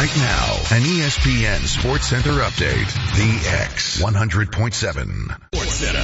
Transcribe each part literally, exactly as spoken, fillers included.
Right now, an E S P N Sports Center update. The X one hundred point seven. Sports Center.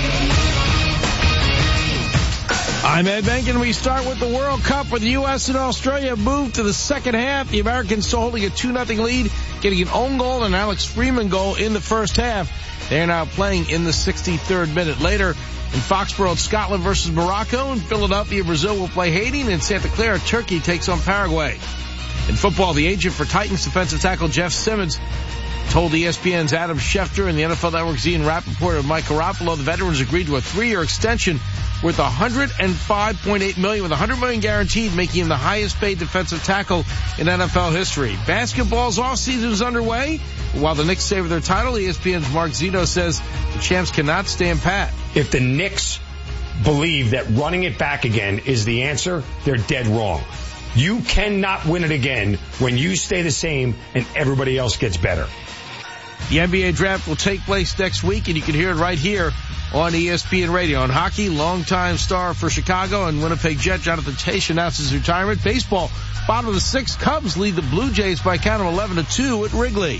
I'm Ed Benkin. We start with the World Cup with the U S and Australia moved to the second half. The Americans still holding a two nothing lead, getting an own goal and an Alex Freeman goal in the first half. They're now playing in the sixty-third minute. Later in Foxborough, Scotland versus Morocco. In Philadelphia, Brazil will play Haiti. And in Santa Clara, Turkey takes on Paraguay. In football, the agent for Titans defensive tackle Jeff Simmons told E S P N's Adam Schefter and the N F L Network's Ian Rappaport of Mike Garoppolo the veterans agreed to a three-year extension worth one hundred five point eight million dollars with one hundred million dollars guaranteed, making him the highest-paid defensive tackle in N F L history. Basketball's offseason is underway. While the Knicks savor their title, E S P N's Mark Zito says the champs cannot stand pat. If the Knicks believe that running it back again is the answer, they're dead wrong. You cannot win it again when you stay the same and everybody else gets better. The N B A draft will take place next week, and you can hear it right here on E S P N Radio. On hockey, longtime star for Chicago and Winnipeg Jet Jonathan Toews announces retirement. Baseball, bottom of the sixth, Cubs lead the Blue Jays by a count of eleven to two at Wrigley.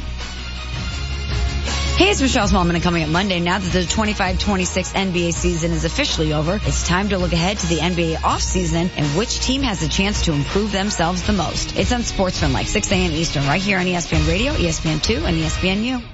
Hey, it's Michelle Smallman, and coming up Monday, now that the twenty-five twenty-six N B A season is officially over, it's time to look ahead to the N B A offseason and which team has a chance to improve themselves the most. It's on Sportsman, six a.m. Eastern, right here on E S P N Radio, E S P N two, and E S P N U.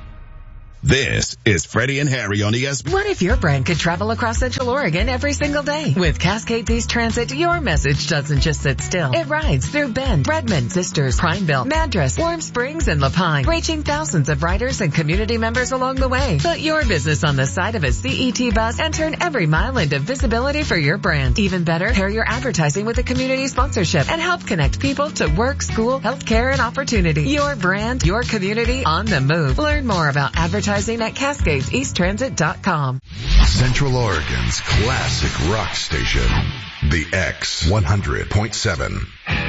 This is Freddie and Harry on E S P N. What if your brand could travel across Central Oregon every single day? With Cascade East Transit, your message doesn't just sit still. It rides through Bend, Redmond, Sisters, Prineville, Madras, Warm Springs, and Lapine, reaching thousands of riders and community members along the way. Put your business on the side of a C E T bus and turn every mile into visibility for your brand. Even better, pair your advertising with a community sponsorship and help connect people to work, school, healthcare, and opportunity. Your brand, your community, on the move. Learn more about advertising at cascades east transit dot com. Central Oregon's classic rock station, the X one hundred point seven.